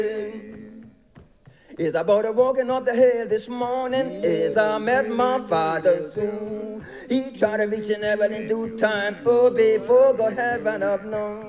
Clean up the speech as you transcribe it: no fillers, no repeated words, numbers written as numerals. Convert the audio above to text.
As I bought walking up the hill this morning, as I met my father soon, he tried to reach an ever in due time, oh, before God heaven up known.